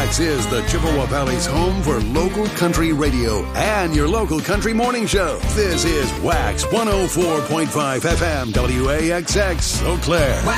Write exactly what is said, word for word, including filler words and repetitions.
X is the Chippewa Valley's home for local country radio and your local country morning show. This is Wax one oh four point five F M W A X X Eau Claire.